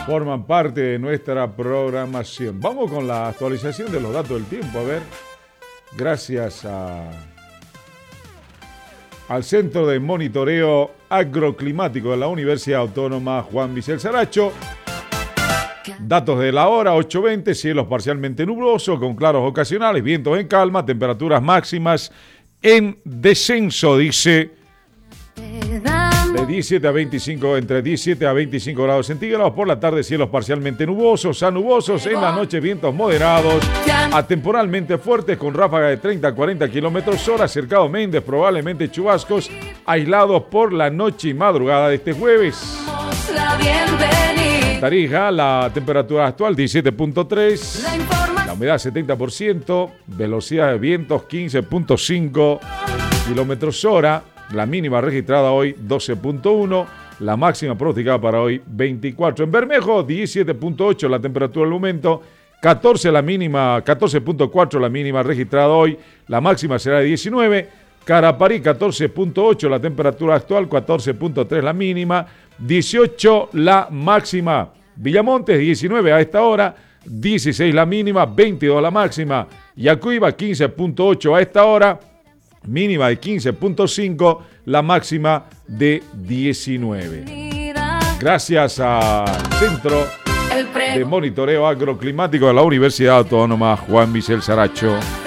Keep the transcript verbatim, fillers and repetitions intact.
forman parte de nuestra programación. Vamos con la actualización de los datos del tiempo. A ver, gracias a, al Centro de Monitoreo Agroclimático de la Universidad Autónoma Juan Vicel Saracho. Datos de la hora, ocho veinte, cielos parcialmente nubosos con claros ocasionales, vientos en calma, temperaturas máximas en descenso, dice, de diecisiete a veinticinco, entre diecisiete a veinticinco grados centígrados. Por la tarde, cielos parcialmente nubosos a nubosos, en la noche vientos moderados a temporalmente fuertes con ráfagas de treinta a cuarenta kilómetros hora, cercado Méndez, probablemente chubascos aislados por la noche y madrugada de este jueves. Tarija, la temperatura actual diecisiete punto tres, la humedad setenta por ciento, velocidad de vientos quince punto cinco kilómetros hora, la mínima registrada hoy doce punto uno, la máxima pronosticada para hoy veinticuatro. En Bermejo diecisiete punto ocho la temperatura del momento, catorce la mínima, catorce punto cuatro la mínima registrada hoy, la máxima será de diecinueve. Caraparí catorce punto ocho la temperatura actual, catorce punto tres la mínima, dieciocho la máxima. Villamontes diecinueve a esta hora, dieciséis la mínima, veintidós la máxima. Yacuiba quince punto ocho a esta hora, mínima de quince punto cinco, la máxima de diecinueve. Gracias al Centro de Monitoreo Agroclimático de la Universidad Autónoma Juan Vicel Saracho.